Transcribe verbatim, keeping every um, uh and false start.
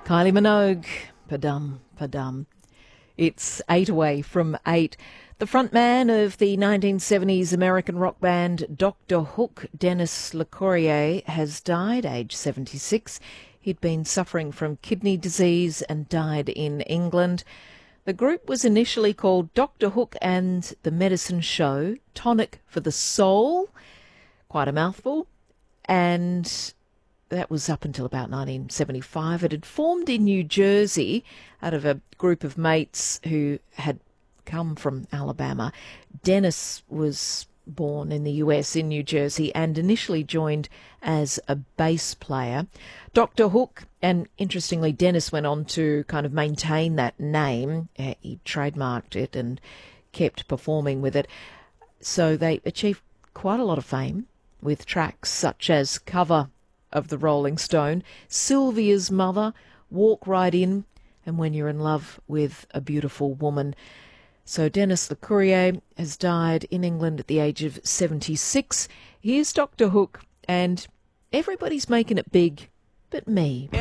Kylie Minogue, padum, padum. It's eight away from eight. The frontman of the nineteen seventies American rock band Doctor Hook, Denis Lecourier, has died, aged seventy-six. He'd been suffering from kidney disease and died in England. The group was initially called Doctor Hook and the Medicine Show, Tonic for the Soul. Quite a mouthful. And that was up until about nineteen seventy-five. It had formed in New Jersey out of a group of mates who had come from Alabama. Denis was born in the U S in New Jersey and initially joined as a bass player. Doctor Hook, and interestingly, Denis went on to kind of maintain that name. He trademarked it and kept performing with it. So they achieved quite a lot of fame with tracks such as Cover of the Rolling Stone, Sylvia's Mother, Walk Right In, and When You're in Love with a Beautiful Woman. So Denis Lecourier has died in England at the age of seventy-six. Here's Doctor Hook, and everybody's making it big, but me.